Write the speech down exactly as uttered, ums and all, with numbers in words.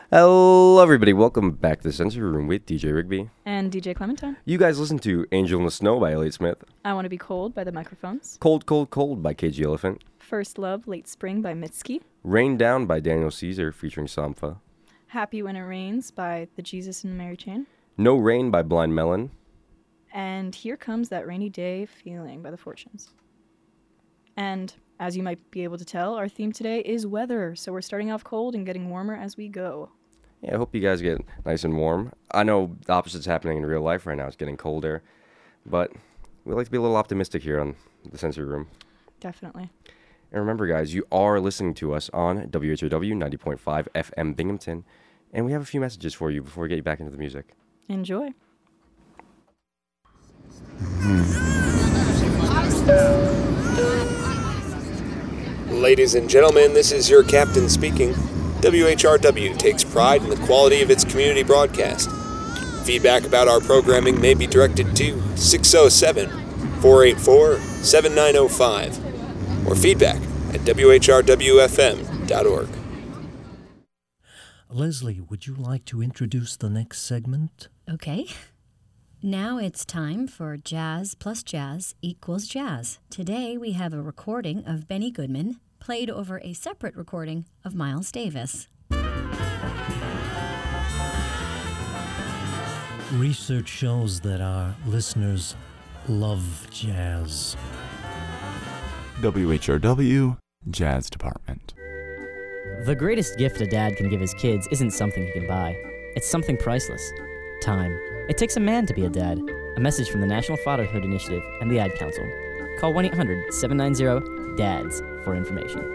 Hello, everybody. Welcome back to the Sensory Room with D J Rigby. And D J Clementine. You guys listen to Angel in the Snow by Elliott Smith. I Want to Be Cold by The Microphones. Cold, Cold, Cold by K G Elephant. First Love, Late Spring by Mitski. Rain Down by Daniel Caesar featuring Sampha. Happy When It Rains by The Jesus and Mary Chain. No Rain by Blind Melon. And Here Comes That Rainy Day Feeling by The Fortunes. And as you might be able to tell, our theme today is weather. So we're starting off cold and getting warmer as we go. Yeah, I hope you guys get nice and warm. I know the opposite's happening in real life right now. It's getting colder. But we like to be a little optimistic here on the Sensory Room. Definitely. And remember, guys, you are listening to us on W H R W ninety point five F M Binghamton. And we have a few messages for you before we get you back into the music. Enjoy. Ladies and gentlemen, this is your captain speaking. W H R W takes pride in the quality of its community broadcast. Feedback about our programming may be directed to six oh seven, four eight four, seven nine oh five or feedback at W H R W F M dot org. Leslie, would you like to introduce the next segment? Okay. Now it's time for Jazz plus Jazz equals Jazz. Today we have a recording of Benny Goodman played over a separate recording of Miles Davis. Research shows that our listeners love jazz. W H R W Jazz Department. The greatest gift a dad can give his kids isn't something he can buy. It's something priceless. Time. It takes a man to be a dad. A message from the National Fatherhood Initiative and the Ad Council. Call one eight hundred seven nine zero D A D S for information.